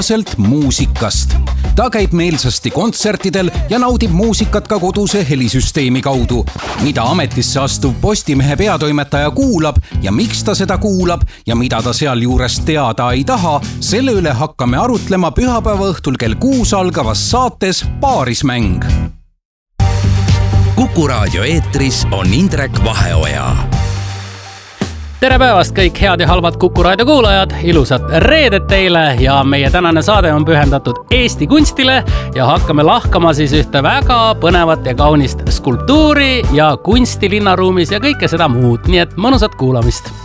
muusikast. Ta käib meelsasti kontsertidel ja naudib muusikat ka koduse helisüsteemi kaudu. Mida ametisse astuv Postimehe peatoimetaja kuulab ja miks ta seda kuulab ja mida ta seal juures teada ei taha, selle üle hakkame arutlema pühapäeva õhtul kell 6 algavas saates Paarismäng. Kuku Raadio eetris on Indrek Vaheoja. Tere päevast kõik head ja halvad Kuku Raadio kuulajad, ilusat reedet teile ja meie tänane saade on pühendatud Eesti kunstile ja hakkame lahkama siis ühte väga põnevat ja kaunist skulptuuri ja kunsti linnaruumis ja kõike seda muud, nii et mõnusat kuulamist.